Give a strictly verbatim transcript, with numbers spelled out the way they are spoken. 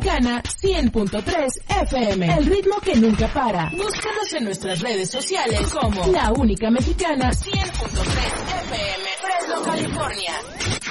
Mexicana cien punto tres F M. El ritmo que nunca para. Búscanos en nuestras redes sociales como La Única Mexicana cien punto tres F M. Fresno, California.